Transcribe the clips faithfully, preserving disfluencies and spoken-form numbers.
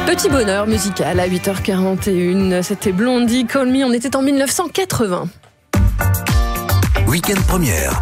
Petit bonheur musical à huit heures quarante et une, c'était Blondie, Call Me, on était en dix-neuf cent quatre-vingts. Week-end première.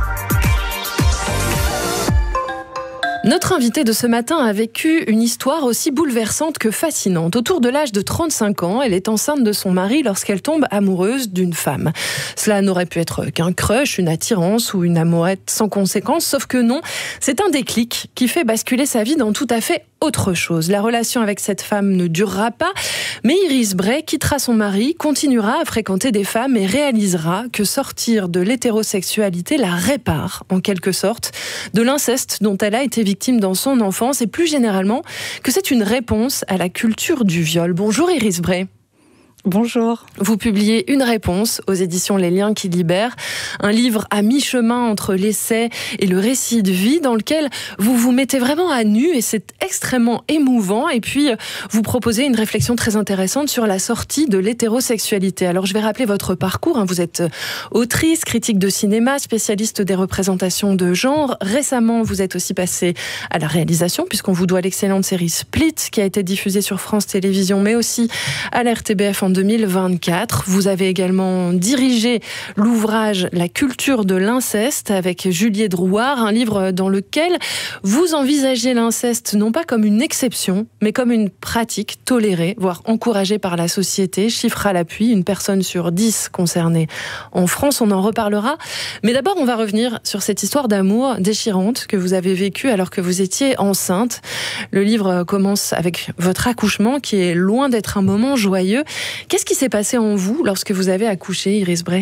Notre invitée de ce matin a vécu une histoire aussi bouleversante que fascinante. Autour de l'âge de trente-cinq ans, elle est enceinte de son mari lorsqu'elle tombe amoureuse d'une femme. Cela n'aurait pu être qu'un crush, une attirance ou une amourette sans conséquence, sauf que non, c'est un déclic qui fait basculer sa vie dans tout à fait autre chose. La relation avec cette femme ne durera pas, mais Iris Bray quittera son mari, continuera à fréquenter des femmes et réalisera que sortir de l'hétérosexualité la répare, en quelque sorte, de l'inceste dont elle a été victime dans son enfance et plus généralement que c'est une réponse à la culture du viol. Bonjour Iris Bray. Bonjour. Vous publiez Une réponse aux éditions Les Liens qui libèrent, un livre à mi-chemin entre l'essai et le récit de vie dans lequel vous vous mettez vraiment à nu et c'est extrêmement émouvant et puis vous proposez une réflexion très intéressante sur la sortie de l'hétérosexualité. Alors je vais rappeler votre parcours, hein. Vous êtes autrice, critique de cinéma, spécialiste des représentations de genre. Récemment, vous êtes aussi passée à la réalisation puisqu'on vous doit l'excellente série Split qui a été diffusée sur France Télévisions mais aussi à la R T B F en deux mille vingt-quatre. Vous avez également dirigé l'ouvrage La culture de l'inceste avec Juliette Drouard, un livre dans lequel vous envisagez l'inceste non pas comme une exception, mais comme une pratique tolérée, voire encouragée par la société. Chiffre à l'appui, une personne sur dix concernée en France, on en reparlera. Mais d'abord, on va revenir sur cette histoire d'amour déchirante que vous avez vécue alors que vous étiez enceinte. Le livre commence avec votre accouchement qui est loin d'être un moment joyeux. Qu'est-ce qui s'est passé en vous lorsque vous avez accouché, Iris Bray ?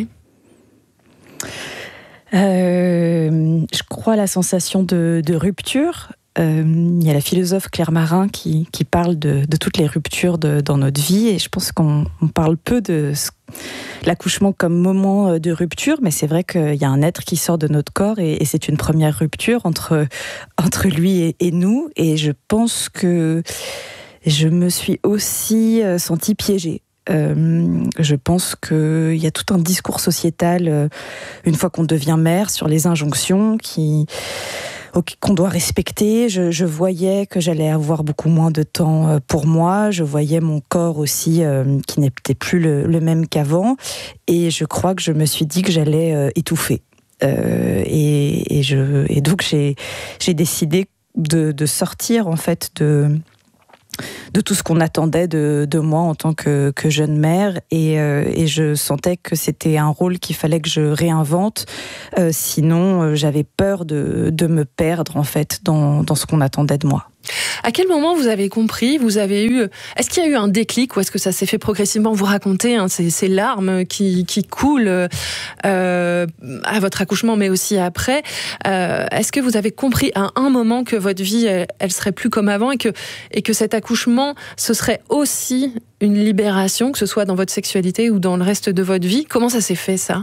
euh, Je crois à la sensation de, de rupture. Euh, il y a la philosophe Claire Marin qui, qui parle de, de toutes les ruptures de, dans notre vie et je pense qu'on on parle peu de ce, l'accouchement comme moment de rupture, mais c'est vrai qu'il y a un être qui sort de notre corps et, et c'est une première rupture entre, entre lui et, et nous et je pense que je me suis aussi sentie piégée. Euh, je pense qu'il y a tout un discours sociétal, euh, une fois qu'on devient mère, sur les injonctions qui, qu'on doit respecter. Je, je voyais que j'allais avoir beaucoup moins de temps pour moi. Je voyais mon corps aussi euh, qui n'était plus le, le même qu'avant. Et je crois que je me suis dit que j'allais euh, étouffer. Euh, et, et, je, et donc j'ai, j'ai décidé de, de sortir en fait de... de tout ce qu'on attendait de, de moi en tant que, que jeune mère et, euh, et je sentais que c'était un rôle qu'il fallait que je réinvente euh, sinon euh, j'avais peur de, de me perdre en fait dans, dans ce qu'on attendait de moi. À quel moment vous avez compris, vous avez eu, est-ce qu'il y a eu un déclic ou est-ce que ça s'est fait progressivement? Vous racontez hein, ces, ces larmes qui, qui coulent euh, à votre accouchement, mais aussi après. Euh, est-ce que vous avez compris à un moment que votre vie, elle, elle serait plus comme avant et que, et que cet accouchement, ce serait aussi une libération, que ce soit dans votre sexualité ou dans le reste de votre vie? Comment ça s'est fait, ça ?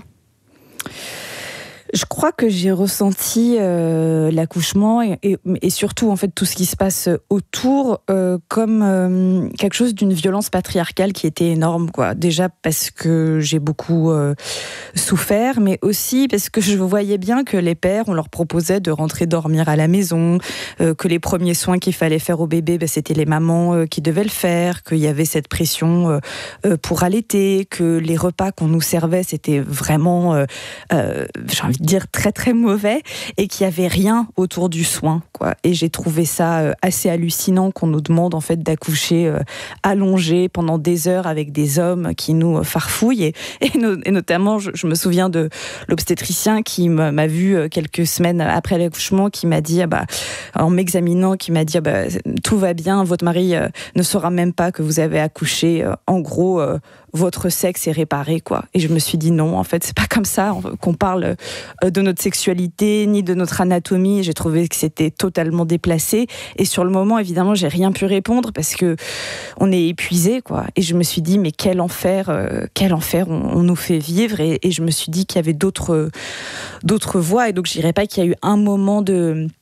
Je crois que j'ai ressenti euh, l'accouchement et, et, et surtout en fait tout ce qui se passe autour euh, comme euh, quelque chose d'une violence patriarcale qui était énorme, quoi. Déjà parce que j'ai beaucoup euh, souffert, mais aussi parce que je voyais bien que les pères, on leur proposait de rentrer dormir à la maison, euh, que les premiers soins qu'il fallait faire au bébé, ben, c'était les mamans euh, qui devaient le faire, qu'il y avait cette pression euh, euh, pour allaiter, que les repas qu'on nous servait c'était vraiment, euh, euh, j'ai envie dire très très mauvais et qu'il y avait rien autour du soin, quoi. Et j'ai trouvé ça euh, assez hallucinant qu'on nous demande en fait d'accoucher euh, allongé pendant des heures avec des hommes qui nous euh, farfouillent et, et, no, et notamment je, je me souviens de l'obstétricien qui m'a, m'a vu euh, quelques semaines après l'accouchement qui m'a dit ah bah, en m'examinant qui m'a dit ah bah, tout va bien, votre mari euh, ne saura même pas que vous avez accouché, euh, en gros euh, votre sexe est réparé, quoi. Et je me suis dit non, en fait c'est pas comme ça qu'on parle de notre sexualité ni de notre anatomie. J'ai trouvé que c'était totalement déplacé et sur le moment évidemment j'ai rien pu répondre parce que on est épuisé, quoi. Et je me suis dit mais quel enfer, euh, quel enfer on, on nous fait vivre et, et je me suis dit qu'il y avait d'autres d'autres voies et donc je dirais pas qu'il y a eu un moment de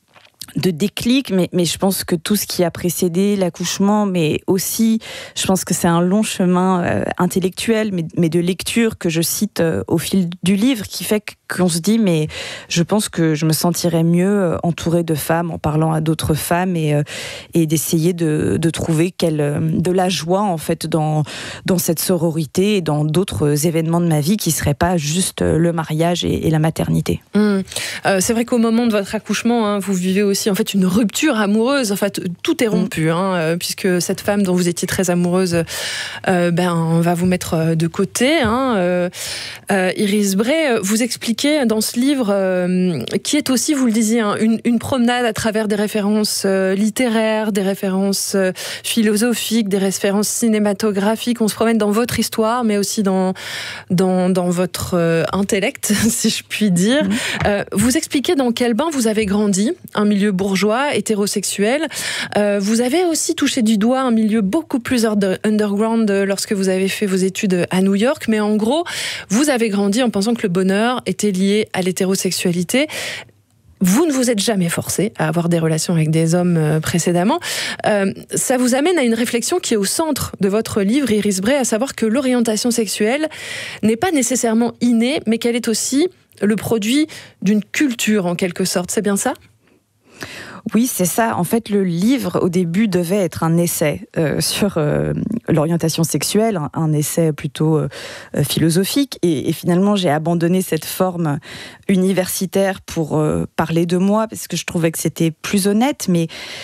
de déclic, mais, mais je pense que tout ce qui a précédé l'accouchement, mais aussi, je pense que c'est un long chemin euh, intellectuel, mais, mais de lecture que je cite euh, au fil du livre, qui fait qu'on se dit, mais je pense que je me sentirais mieux entourée de femmes en parlant à d'autres femmes et, euh, et d'essayer de, de trouver quelle, de la joie, en fait, dans, dans cette sororité et dans d'autres événements de ma vie qui ne seraient pas juste le mariage et, et la maternité. Mmh. Euh, c'est vrai qu'au moment de votre accouchement, hein, vous vivez aussi en fait une rupture amoureuse. En fait, tout est rompu, hein, euh, puisque cette femme dont vous étiez très amoureuse, euh, ben, va vous mettre de côté. Hein, euh, euh, Iris Bray, vous expliquez dans ce livre, euh, qui est aussi, vous le disiez, hein, une, une promenade à travers des références euh, littéraires, des références euh, philosophiques, des références cinématographiques. On se promène dans votre histoire, mais aussi dans dans, dans votre euh, intellect, si je puis dire. Mmh. Euh, vous expliquez dans quel bain vous avez grandi, un milieu bourgeois, hétérosexuel. Euh, vous avez aussi touché du doigt un milieu beaucoup plus underground lorsque vous avez fait vos études à New York. Mais en gros, vous avez grandi en pensant que le bonheur était lié à l'hétérosexualité. Vous ne vous êtes jamais forcé à avoir des relations avec des hommes précédemment. Euh, ça vous amène à une réflexion qui est au centre de votre livre, Iris Bray, à savoir que l'orientation sexuelle n'est pas nécessairement innée, mais qu'elle est aussi le produit d'une culture, en quelque sorte. C'est bien ça ? Oui, c'est ça. En fait, le livre, au début, devait être un essai euh, sur euh, l'orientation sexuelle, un, un essai plutôt euh, philosophique. Et, et finalement, j'ai abandonné cette forme universitaire pour euh, parler de moi, parce que je trouvais que c'était plus honnête. Mais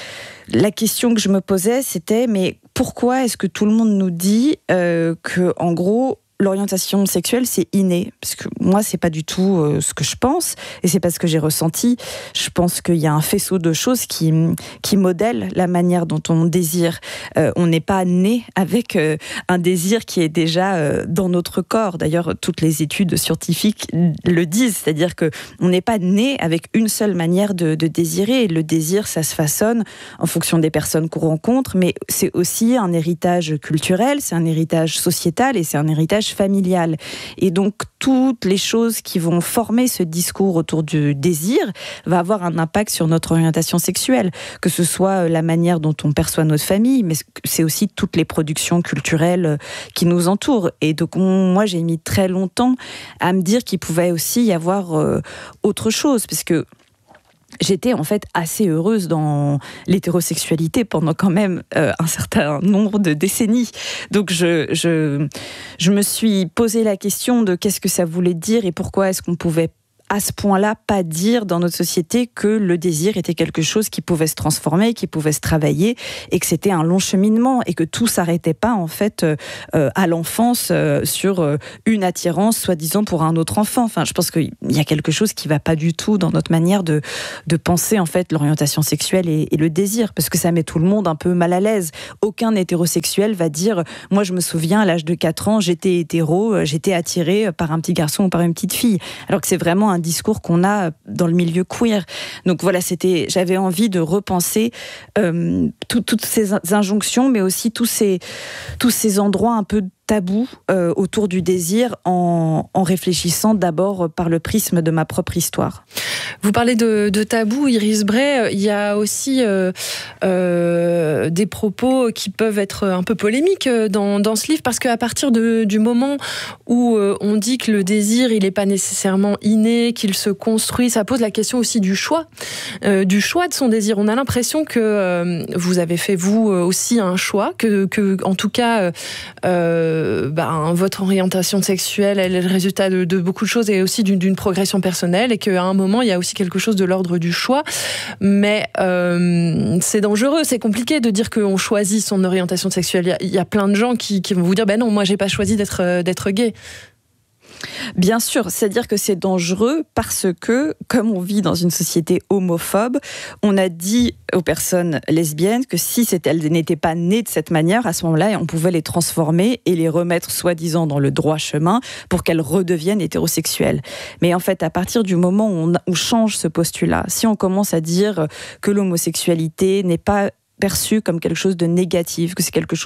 la question que je me posais, c'était, mais pourquoi est-ce que tout le monde nous dit euh, que, en gros, l'orientation sexuelle, c'est inné, parce que moi, c'est pas du tout euh, ce que je pense, et c'est pas ce que j'ai ressenti. Je pense qu'il y a un faisceau de choses qui qui modèlent la manière dont on désire. Euh, on n'est pas né avec euh, un désir qui est déjà euh, dans notre corps. D'ailleurs, toutes les études scientifiques le disent, c'est-à-dire que on n'est pas né avec une seule manière de, de désirer. Et le désir, ça se façonne en fonction des personnes qu'on rencontre, mais c'est aussi un héritage culturel, c'est un héritage sociétal et c'est un héritage familiale. Et donc, toutes les choses qui vont former ce discours autour du désir va avoir un impact sur notre orientation sexuelle, que ce soit la manière dont on perçoit notre famille, mais c'est aussi toutes les productions culturelles qui nous entourent. Et donc, on, moi, j'ai mis très longtemps à me dire qu'il pouvait aussi y avoir euh, autre chose, parce que j'étais en fait assez heureuse dans l'hétérosexualité pendant quand même euh, un certain nombre de décennies. Donc je, je, je me suis posé la question de qu'est-ce que ça voulait dire et pourquoi est-ce qu'on pouvait à ce point-là pas dire dans notre société que le désir était quelque chose qui pouvait se transformer, qui pouvait se travailler et que c'était un long cheminement et que tout s'arrêtait pas en fait euh, à l'enfance euh, sur euh, une attirance soi-disant pour un autre enfant. Enfin, je pense qu'il y a quelque chose qui va pas du tout dans notre manière de, de penser en fait l'orientation sexuelle et, et le désir, parce que ça met tout le monde un peu mal à l'aise. Aucun hétérosexuel va dire « moi je me souviens à l'âge de quatre ans j'étais hétéro, j'étais attiré par un petit garçon ou par une petite fille », alors que c'est vraiment un discours qu'on a dans le milieu queer. Donc voilà, c'était, j'avais envie de repenser euh, tout, toutes ces injonctions, mais aussi tous ces, tous ces endroits un peu tabous euh, autour du désir en, en réfléchissant d'abord par le prisme de ma propre histoire. Vous parlez de, de tabous, Iris Bray. Il y a aussi euh, euh, des propos qui peuvent être un peu polémiques dans, dans ce livre, parce qu'à partir de, du moment où euh, on dit que le désir, il n'est pas nécessairement inné, qu'il se construit, ça pose la question aussi du choix, euh, du choix de son désir. On a l'impression que euh, vous avez fait, vous aussi, un choix, que, que en tout cas, euh, Euh, ben, votre orientation sexuelle, elle est le résultat de, de beaucoup de choses et aussi d'une, d'une progression personnelle, et qu'à un moment, il y a aussi quelque chose de l'ordre du choix. Mais euh, c'est dangereux, c'est compliqué de dire qu'on choisit son orientation sexuelle. Il y a, il y a plein de gens qui, qui vont vous dire ben non, moi, j'ai pas choisi d'être, d'être gay. Bien sûr, c'est-à-dire que c'est dangereux parce que, comme on vit dans une société homophobe, on a dit aux personnes lesbiennes que si elles n'étaient pas nées de cette manière, à ce moment-là, on pouvait les transformer et les remettre soi-disant dans le droit chemin pour qu'elles redeviennent hétérosexuelles. Mais en fait, à partir du moment où on, on change ce postulat, si on commence à dire que l'homosexualité n'est pas perçu comme quelque chose de négatif, que c'est quelque chose de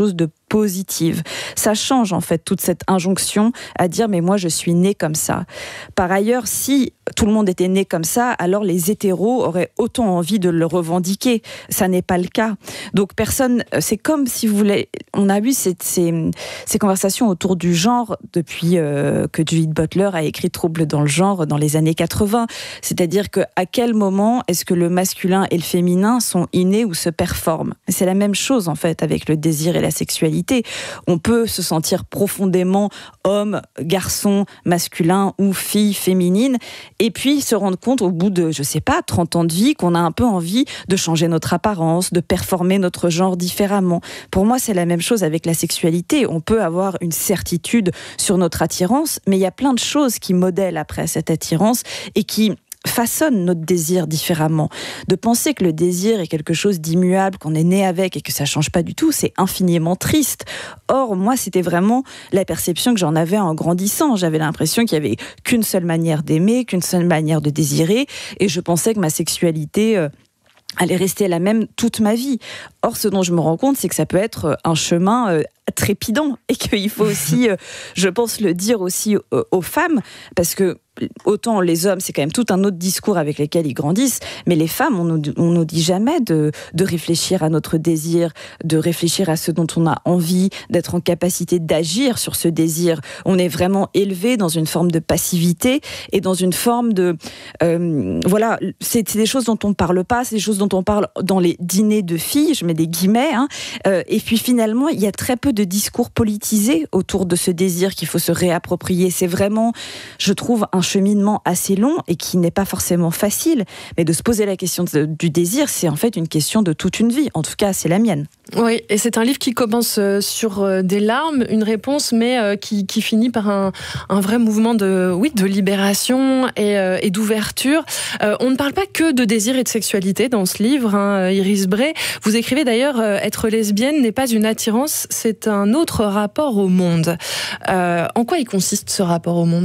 positive. Ça change en fait toute cette injonction à dire mais moi je suis né comme ça. Par ailleurs, si tout le monde était né comme ça, alors les hétéros auraient autant envie de le revendiquer. Ça n'est pas le cas. Donc personne, c'est comme si vous voulez, on a eu ces, ces, ces conversations autour du genre depuis euh, que Judith Butler a écrit Troubles dans le genre dans les années quatre-vingts. C'est-à-dire que à quel moment est-ce que le masculin et le féminin sont innés ou se performent? C'est la même chose en fait avec le désir et la sexualité. On peut se sentir profondément homme, garçon, masculin ou fille féminine et puis se rendre compte au bout de, je sais pas, trente ans de vie qu'on a un peu envie de changer notre apparence, de performer notre genre différemment. Pour moi, c'est la même chose avec la sexualité. On peut avoir une certitude sur notre attirance, mais il y a plein de choses qui modèlent après cette attirance et qui façonne notre désir différemment. De penser que le désir est quelque chose d'immuable, qu'on est né avec et que ça change pas du tout, c'est infiniment triste. Or, moi, c'était vraiment la perception que j'en avais en grandissant. J'avais l'impression qu'il y avait qu'une seule manière d'aimer, qu'une seule manière de désirer, et je pensais que ma sexualité euh, allait rester la même toute ma vie. Or, ce dont je me rends compte, c'est que ça peut être un chemin euh, trépidant et qu'il faut aussi, euh, je pense, le dire aussi euh, aux femmes, parce que autant les hommes, c'est quand même tout un autre discours avec lesquels ils grandissent, mais les femmes, on nous, on nous dit jamais de, de réfléchir à notre désir, de réfléchir à ce dont on a envie, d'être en capacité d'agir sur ce désir. On est vraiment élevé dans une forme de passivité et dans une forme de... Euh, voilà, c'est, c'est des choses dont on ne parle pas, c'est des choses dont on parle dans les dîners de filles, je mets des guillemets, hein, euh, et puis finalement, il y a très peu de discours politisés autour de ce désir qu'il faut se réapproprier. C'est vraiment, je trouve, un cheminement assez long et qui n'est pas forcément facile, mais de se poser la question de, du désir, c'est en fait une question de toute une vie. En tout cas, c'est la mienne. Oui, et c'est un livre qui commence sur des larmes, une réponse, mais qui, qui finit par un, un vrai mouvement de, oui, de libération et, et d'ouverture. Euh, on ne parle pas que de désir et de sexualité dans ce livre, hein, Iris Bray. Vous écrivez d'ailleurs, être lesbienne n'est pas une attirance, c'est un autre rapport au monde. Euh, en quoi il consiste ce rapport au monde ?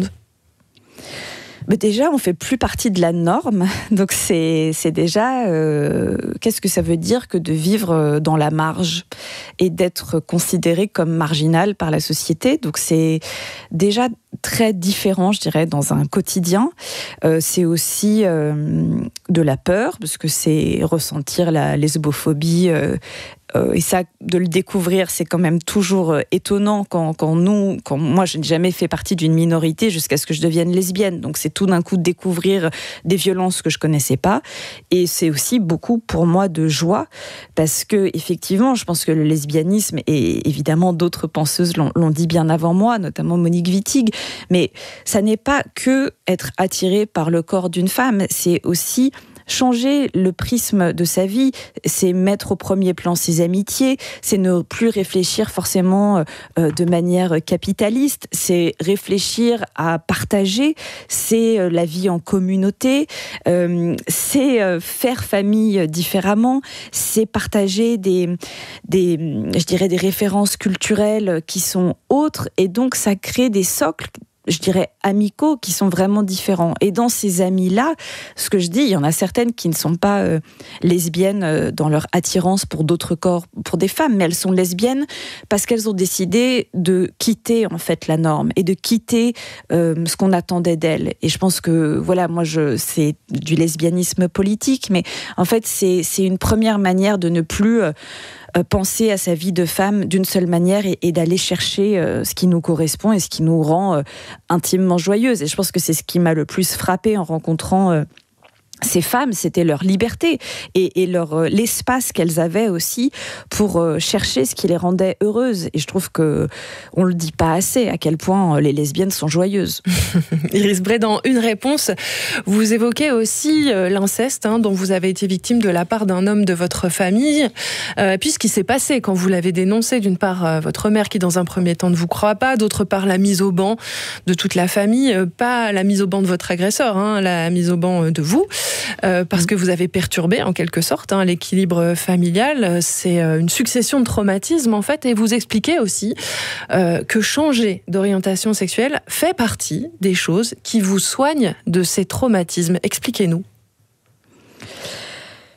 Mais déjà, on fait plus partie de la norme, donc c'est, c'est déjà euh, qu'est-ce que ça veut dire que de vivre dans la marge et d'être considéré comme marginal par la société. Donc c'est déjà très différent, je dirais, dans un quotidien. Euh, c'est aussi euh, de la peur, parce que c'est ressentir la lesbophobie. Euh, Euh, et ça, de le découvrir, c'est quand même toujours étonnant quand, quand nous, quand moi, je n'ai jamais fait partie d'une minorité jusqu'à ce que je devienne lesbienne. Donc, c'est tout d'un coup de découvrir des violences que je connaissais pas. Et c'est aussi beaucoup pour moi de joie, parce que effectivement, je pense que le lesbianisme, et évidemment d'autres penseuses l'ont, l'ont dit bien avant moi, notamment Monique Wittig, mais ça n'est pas que être attiré par le corps d'une femme, c'est aussi changer le prisme de sa vie, c'est mettre au premier plan ses amitiés, c'est ne plus réfléchir forcément euh, de manière capitaliste, c'est réfléchir à partager, c'est euh, la vie en communauté, euh, c'est euh, faire famille différemment, c'est partager des, des, je dirais des références culturelles qui sont autres, et donc ça crée des socles, je dirais, amicaux qui sont vraiment différents. Et dans ces amis-là, ce que je dis, il y en a certaines qui ne sont pas euh, lesbiennes euh, dans leur attirance pour d'autres corps, pour des femmes, mais elles sont lesbiennes parce qu'elles ont décidé de quitter, en fait, la norme et de quitter euh, ce qu'on attendait d'elles. Et je pense que, voilà, moi, je, c'est du lesbianisme politique, mais en fait, c'est, c'est une première manière de ne plus... Euh, penser à sa vie de femme d'une seule manière et, et d'aller chercher euh, ce qui nous correspond et ce qui nous rend euh, intimement joyeuse. Et je pense que c'est ce qui m'a le plus frappée en rencontrant euh, ces femmes, c'était leur liberté et, et leur, euh, l'espace qu'elles avaient aussi pour euh, chercher ce qui les rendait heureuses. Et je trouve qu'on ne le dit pas assez, à quel point euh, les lesbiennes sont joyeuses. Iris Bray, dans Une réponse, vous évoquez aussi euh, l'inceste, hein, dont vous avez été victime de la part d'un homme de votre famille. Euh, puis ce qui s'est passé quand vous l'avez dénoncé, d'une part euh, votre mère qui dans un premier temps ne vous croit pas, d'autre part la mise au ban de toute la famille, euh, pas la mise au ban de votre agresseur, hein, la mise au ban de vous. Euh, parce que vous avez perturbé en quelque sorte hein, l'équilibre familial. C'est euh, une succession de traumatismes en fait, et vous expliquez aussi euh, que changer d'orientation sexuelle fait partie des choses qui vous soignent de ces traumatismes. Expliquez-nous.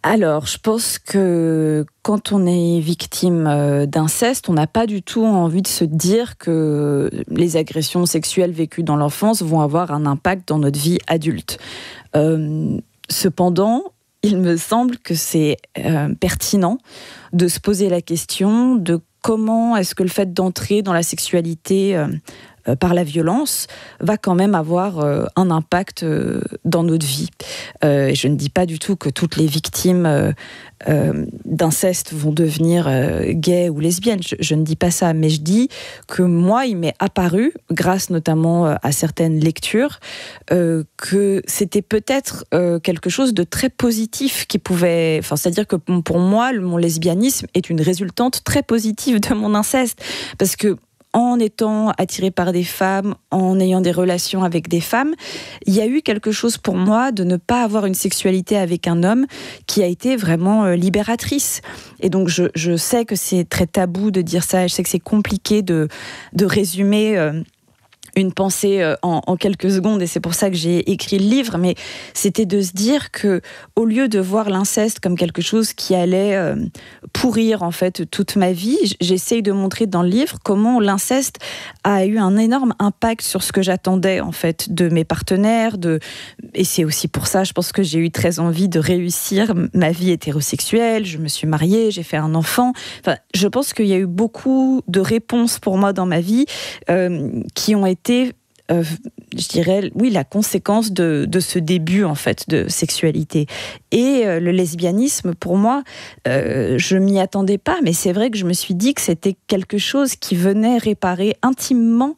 Alors, je pense que quand on est victime d'inceste, on n'a pas du tout envie de se dire que les agressions sexuelles vécues dans l'enfance vont avoir un impact dans notre vie adulte. Euh, cependant, il me semble que c'est euh, pertinent de se poser la question de comment est-ce que le fait d'entrer dans la sexualité euh, euh, par la violence va quand même avoir euh, un impact euh, dans notre vie. Euh, je ne dis pas du tout que toutes les victimes euh, euh, d'inceste vont devenir euh, gays ou lesbiennes, je, je ne dis pas ça, mais je dis que moi, il m'est apparu, grâce notamment à certaines lectures, euh, que c'était peut-être euh, quelque chose de très positif qui pouvait... Enfin, c'est-à-dire que pour moi, mon lesbianisme est une résultante très positive de mon inceste, parce que en étant attirée par des femmes, en ayant des relations avec des femmes, il y a eu quelque chose pour moi de ne pas avoir une sexualité avec un homme qui a été vraiment euh, libératrice. Et donc je, je sais que c'est très tabou de dire ça, je sais que c'est compliqué de, de résumer... Euh, une pensée en, en quelques secondes, et c'est pour ça que j'ai écrit le livre, mais c'était de se dire que, au lieu de voir l'inceste comme quelque chose qui allait euh, pourrir en fait toute ma vie, j'essaye de montrer dans le livre comment l'inceste a eu un énorme impact sur ce que j'attendais en fait de mes partenaires, de... et c'est aussi pour ça, je pense que j'ai eu très envie de réussir ma vie hétérosexuelle, je me suis mariée, j'ai fait un enfant, enfin, je pense qu'il y a eu beaucoup de réponses pour moi dans ma vie euh, qui ont été Euh, je dirais, oui, la conséquence de, de ce début, en fait, de sexualité. Et euh, le lesbianisme, pour moi, euh, je m'y attendais pas, mais c'est vrai que je me suis dit que c'était quelque chose qui venait réparer intimement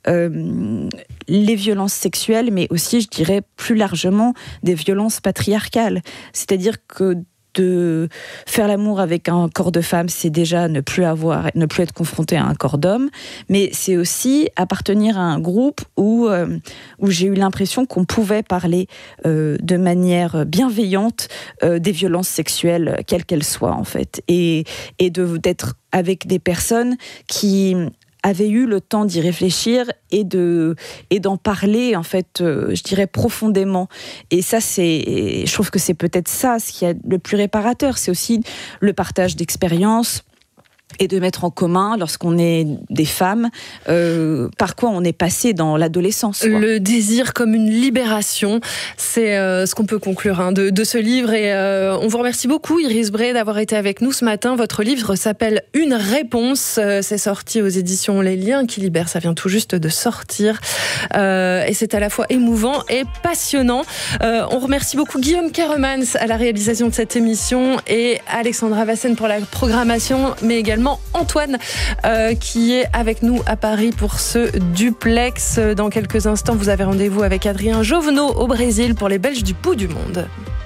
euh, les violences sexuelles, mais aussi, je dirais, plus largement, des violences patriarcales. C'est-à-dire que de faire l'amour avec un corps de femme, c'est déjà ne plus avoir, ne plus être confronté à un corps d'homme, mais c'est aussi appartenir à un groupe où, euh, où j'ai eu l'impression qu'on pouvait parler euh, de manière bienveillante euh, des violences sexuelles, quelles qu'elles soient en fait, et, et de, d'être avec des personnes qui avaient eu le temps d'y réfléchir et, de, et d'en parler, en fait, euh, je dirais profondément. Et ça, c'est, je trouve que c'est peut-être ça, ce qui est le plus réparateur. C'est aussi le partage d'expériences et de mettre en commun, lorsqu'on est des femmes, euh, par quoi on est passé dans l'adolescence. Quoi. Le désir comme une libération, c'est euh, ce qu'on peut conclure hein, de, de ce livre. Et euh, on vous remercie beaucoup, Iris Bray, d'avoir été avec nous ce matin. Votre livre s'appelle Une réponse. Euh, c'est sorti aux éditions Les Liens qui libèrent. Ça vient tout juste de sortir. Euh, et c'est à la fois émouvant et passionnant. Euh, on remercie beaucoup Guillaume Keremans à la réalisation de cette émission et Alexandra Vassen pour la programmation, mais également Antoine euh, qui est avec nous à Paris pour ce duplex. Dans quelques instants, vous avez rendez-vous avec Adrien Jovenot au Brésil pour les Belges du bout du monde.